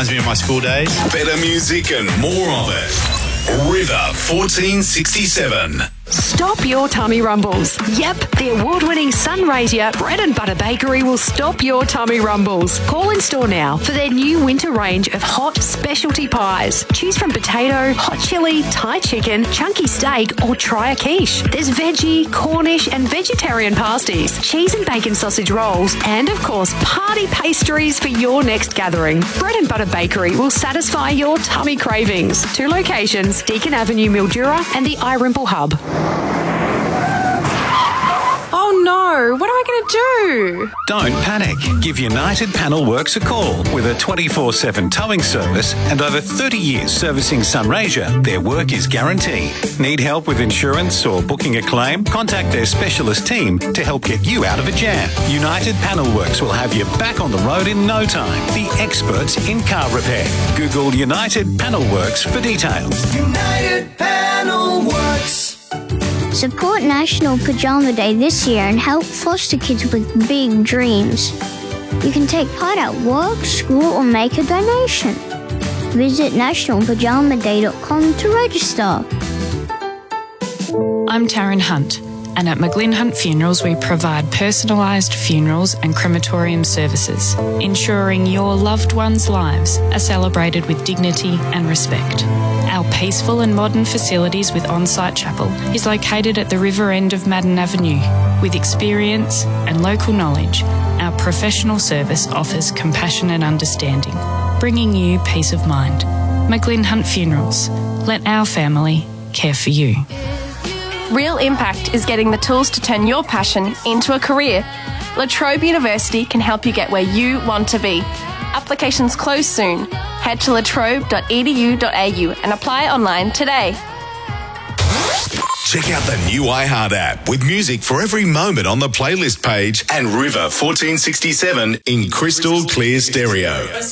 Reminds me of my school days. Better music and more of it. River 1467. Stop your tummy rumbles. Yep, the award-winning Sunraysia Bread and Butter Bakery will stop your tummy rumbles. Call in store now for their new winter range of hot specialty pies. Choose from potato, hot chili, Thai chicken, chunky steak, or try a quiche. There's veggie, Cornish and vegetarian pasties, cheese and bacon sausage rolls, and of course, party pastries for your next gathering. Bread and Butter Bakery will satisfy your tummy cravings. 2 locations, Deakin Avenue, Mildura, and the iRimple Hub. Oh no, what am I going to do? Don't panic. Give United Panel Works a call. With a 24/7 towing service and over 30 years servicing Sunraysia, their work is guaranteed. Need help with insurance or booking a claim? Contact their specialist team to help get you out of a jam. United Panel Works will have you back on the road in no time. The experts in car repair. Google United Panel Works for details. United Panel Works. Support National Pajama Day this year and help foster kids with big dreams. You can take part at work, school, or make a donation. Visit nationalpajamaday.com to register. I'm Taryn Hunt, and at McGlynn Hunt Funerals we provide personalised funerals and crematorium services, ensuring your loved ones' lives are celebrated with dignity and respect. Our peaceful and modern facilities with on-site chapel is located at the river end of Madden Avenue. With experience and local knowledge, our professional service offers compassion and understanding, bringing you peace of mind. McGlynn Hunt Funerals. Let our family care for you. Real Impact is getting the tools to turn your passion into a career. La Trobe University can help you get where you want to be. Applications close soon. Head to latrobe.edu.au and apply online today. Check out the new iHeart app with music for every moment on the playlist page and River 1467 in crystal clear stereo.